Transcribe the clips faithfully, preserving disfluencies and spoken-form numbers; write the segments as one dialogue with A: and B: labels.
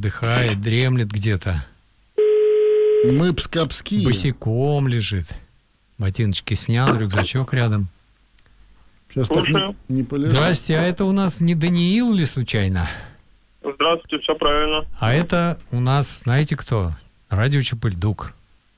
A: отдыхает, дремлет где-то.
B: Мы пскапские.
A: Босиком лежит. Ботиночки снял, рюкзачок рядом.
B: Сейчас так не, не полежу.
A: Здрасте, а это у нас не Даниил ли случайно?
C: Здравствуйте, все правильно.
A: А это у нас, знаете кто? Радио Чапыльдук.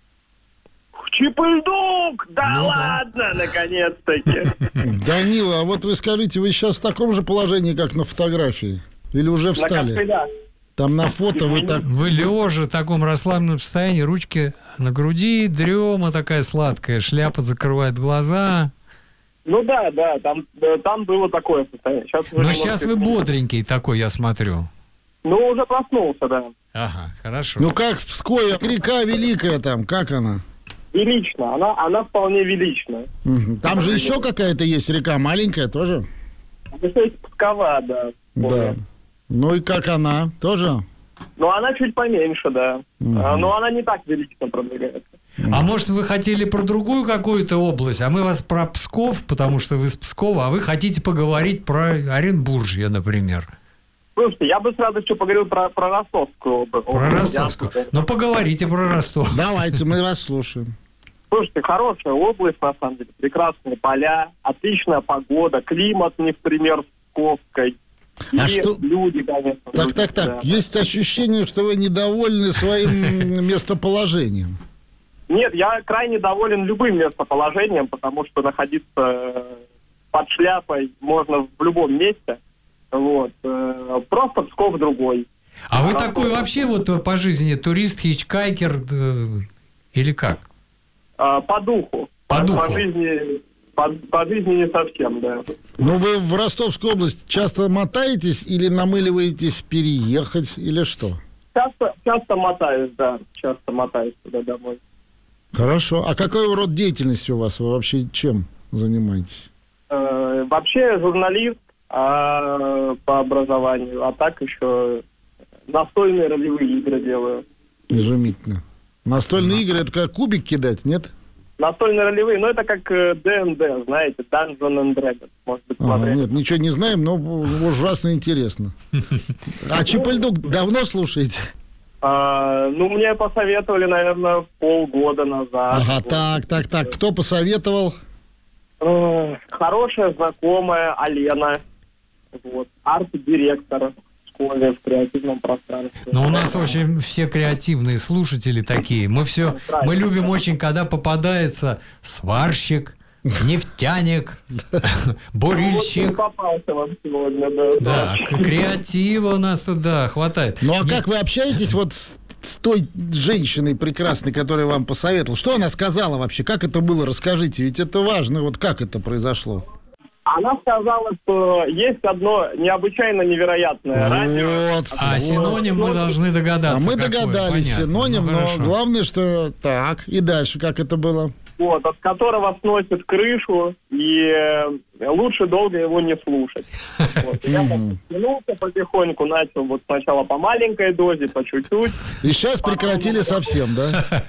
C: Чапыльдук! Да
A: Ну,
C: ладно,
A: да.
C: наконец-таки.
B: Данила, а вот вы скажите, вы сейчас в таком же положении, как на фотографии? Или уже встали?
C: На
B: Там на фото вы так...
A: Вы лежа в таком расслабленном состоянии, ручки на груди, дрема такая сладкая, шляпа закрывает глаза.
C: Ну да, да, там, да, там было такое состояние. Сейчас
A: Но сейчас вы бодренький такой, я смотрю.
C: Ну, уже проснулся, да.
A: Ага, хорошо.
B: Ну как в Пскове, река великая там, как она?
C: Велично, она, она вполне величная.
B: Угу. Там же еще какая-то есть река, маленькая тоже?
C: Это есть Пскова, да.
B: Да. Ну и как она? Тоже?
C: Но она чуть поменьше, да.
B: Угу.
C: А, но она не так велично продвигается.
A: А может, вы хотели про другую какую-то область, а мы вас про Псков, потому что вы с Пскова, а вы хотите поговорить про Оренбуржье, например.
C: Слушайте, я бы с радостью поговорил про, про Ростовскую область.
A: Про Ростовскую. Ну, поговорите про Ростов.
B: Давайте, мы вас слушаем.
C: Слушайте, хорошая область, на самом деле. Прекрасные поля, отличная погода, климат не в пример Псковской. И
B: А что...
C: люди, конечно.
B: Так,
C: люди,
B: так, так.
C: да.
B: Есть ощущение, что вы недовольны своим местоположением.
C: Нет, я крайне доволен любым местоположением, потому что находиться под шляпой можно в любом месте. Вот. Просто Псков другой.
A: А вы
C: Просто...
A: такой вообще вот по жизни турист, хичкайкер или как?
C: По духу.
A: По духу.
C: По жизни, по, по жизни не совсем, да.
B: Но вы в Ростовскую область часто мотаетесь или намыливаетесь переехать, или что?
C: Часто, часто мотаюсь, да. Часто мотаюсь туда домой.
B: Хорошо. А какой род деятельности у вас? Вы вообще чем занимаетесь?
C: Э, вообще журналист а, по образованию, а так еще настольные ролевые игры делаю.
B: Изумительно. Настольные игры, это как кубик кидать, нет?
C: Настольные ролевые, ну это как ди энд ди, знаете, Dungeons and Dragons, может быть,
B: Ага,
C: смотрели.
B: нет, ничего не знаем, но ужасно интересно. А Чапыльдук давно слушаете?
C: А, ну, мне посоветовали, наверное, полгода назад.
B: Ага,
C: вот.
B: так, так, так. Кто посоветовал?
C: Э, Хорошая знакомая Алена, вот, арт-директор в школе, в креативном пространстве.
A: Но у нас очень все креативные слушатели такие. Мы все, мы любим очень, когда попадается сварщик, нефтяник, бурильщик.
C: Вот попался вам сегодня, да.
A: Да, креатива у нас тут, да, хватает.
B: Ну, а
A: Нет,
B: как вы общаетесь вот с, с той женщиной прекрасной, которая вам посоветовала? Что она сказала вообще? Как это было? Расскажите, ведь это важно. Вот как это произошло?
C: Она сказала, что есть одно необычайно невероятное радио.
B: Вот.
A: А
B: вот.
A: синоним мы должны
B: А
A: догадаться.
B: мы
A: какой.
B: догадались,
A: Понятно.
B: синоним,
A: Ну,
B: но
A: хорошо.
B: главное, что так. И дальше, как это было?
C: Вот, от которого сносит крышу, и э, лучше долго его не слушать. Вот. И я подтянулся потихоньку, начал вот сначала по маленькой дозе, по чуть-чуть.
B: И сейчас прекратили совсем, да?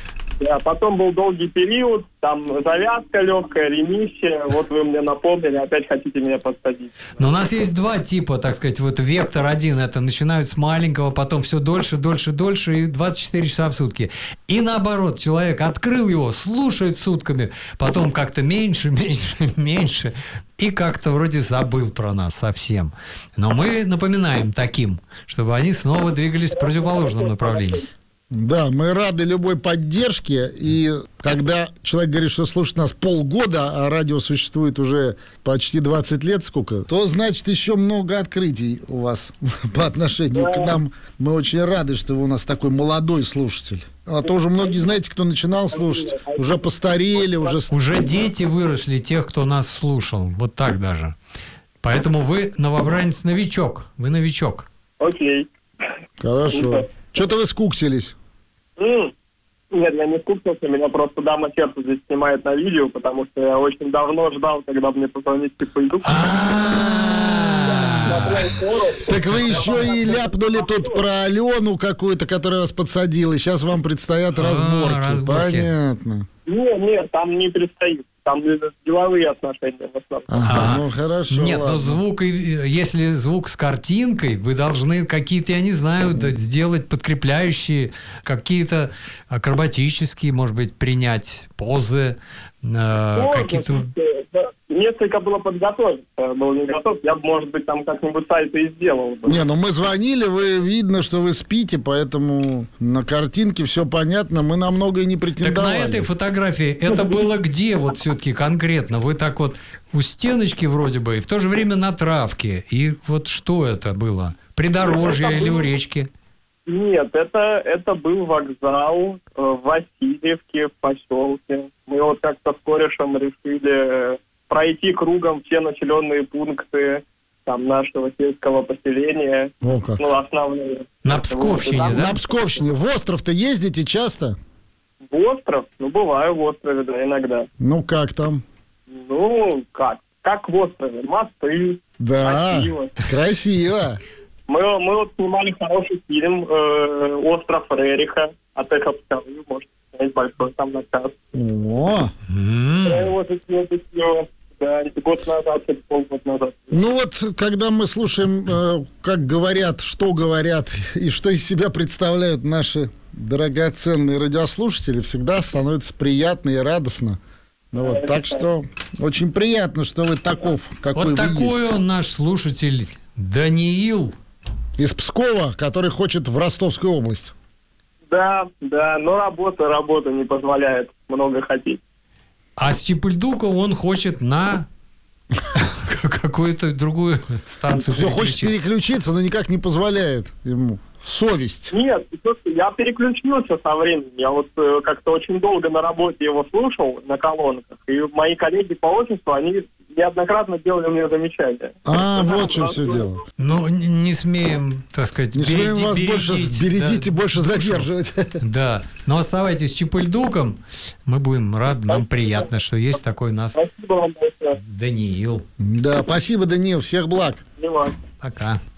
C: Да, потом был долгий период, там завязка легкая, ремиссия. Вот вы мне напомнили, опять хотите меня подсадить.
A: Но у нас есть два типа, так сказать, вот вектор один, это начинают с маленького, потом все дольше, дольше, дольше, и двадцать четыре часа в сутки. И наоборот, человек открыл его, слушает сутками, потом как-то меньше, меньше, меньше, и как-то вроде забыл про нас совсем. Но мы напоминаем таким, чтобы они снова двигались в противоположном направлении.
B: Да, мы рады любой поддержке, и когда человек говорит, что слушает нас полгода, а радио существует уже почти двадцать лет, сколько, то значит еще много открытий у вас по отношению к нам. Мы очень рады, что вы у нас такой молодой слушатель. А то уже многие, знаете, кто начинал слушать, уже постарели, уже...
A: Уже дети выросли тех, кто нас слушал, вот так даже. Поэтому вы новобранец-новичок, вы новичок.
C: Окей.
B: Хорошо. Что-то вы скуксились.
C: М, Нет, я не скупился, меня просто дама сердца здесь снимает на видео, потому что я очень давно ждал, когда мне позвонит Чапыльдук.
B: Так вы еще и ляпнули тут про Алену какую-то, которая вас подсадила, и сейчас вам предстоят разборки.
A: разборки.
B: Понятно.
C: Нет, нет, там не предстоит. Там деловые отношения в основном.
B: Ага,
A: А,
B: ну хорошо.
A: Нет,
B: ладно.
A: но звук, и- если звук с картинкой, вы должны какие-то, я не знаю, да, сделать подкрепляющие, какие-то акробатические, может быть, принять позы, э,
C: Можно,
A: какие-то...
C: слушайте, да, несколько было подготовиться, был не готов. Я бы, может быть, там как-нибудь сайты и сделал. бы.
B: Не, ну мы звонили, вы видно, что вы спите, поэтому на картинке все понятно, мы на многое не
A: Так
B: претендовали.
A: на этой фотографии это было где вот все-таки конкретно? Вы так вот у стеночки вроде бы, и в то же время на травке. И вот что это было? Придорожье
C: Это
A: или у
C: было-
A: речки?
C: Нет, это, это был вокзал э, в Васильевке, в поселке. Мы вот как-то с корешем решили э, пройти кругом все населенные пункты там нашего сельского поселения.
B: О, как.
C: Ну, основные.
A: На Псковщине,
C: Вот, и
A: да?
B: На Псковщине. В остров-то ездите часто?
C: там В остров? Ну, бываю в острове, да, иногда.
B: Ну, как там?
C: Ну, как? Как в острове. Мосты.
B: Да,
C: Красиво.
B: красиво.
C: Мы, мы вот снимали хороший фильм э, «Остров Рериха» от Эхо Псковы. Можете снять большой там наказ.
B: О,
A: М.
C: Я его заснял, заснял, да, год назад, или полгода назад.
B: ну вот, когда мы слушаем, э, как говорят, что говорят и что из себя представляют наши драгоценные радиослушатели, всегда становится приятно и радостно. Ну вот, так что очень приятно, что вы таков, какой
A: Вот
B: вы
A: такой
B: есть.
A: он наш слушатель Даниил.
B: Из Пскова, который хочет в Ростовскую область.
C: Да, да, но работа, работа не позволяет много хотеть.
A: А с Чепыльдука он хочет на какую-то другую станцию
B: Все, хочет
A: переключиться.
B: переключиться, но никак не позволяет ему. Совесть.
C: Нет, слушайте, я переключился со временем. Я вот э, как-то очень долго на работе его слушал на колонках. И мои коллеги по офису, они неоднократно делали мне замечания.
B: А, вот что все дело.
A: Ну, не не смеем, так сказать,
B: Не смеем
A: береди-
B: вас больше,
A: бередить,
B: бередите,
A: да,
B: больше
A: душу.
B: задерживать.
A: Да, но оставайтесь с Чепыльдуком. Мы будем рады, нам приятно, что есть такой у нас
C: Спасибо вам большое.
A: Даниил.
B: Да, спасибо, Даниил, всех благ.
C: Не вам.
A: Пока.